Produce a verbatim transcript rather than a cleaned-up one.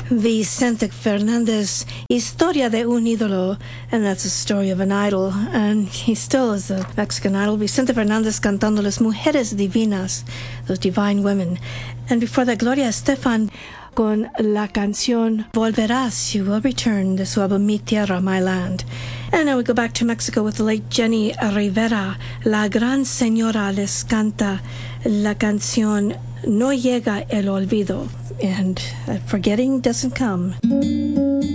Vicente Fernandez, Historia de un ídolo, and that's a story of an idol, and he still is a Mexican idol. Vicente Fernandez cantando Las Mujeres Divinas, those divine women. And before that, Gloria Estefan con la canción Volverás, You Will Return, de su álbum Mi Tierra, My Land. And now we go back to Mexico with the late Jenny Rivera. La gran señora les canta la canción No Llega el Olvido, and uh, forgetting doesn't come.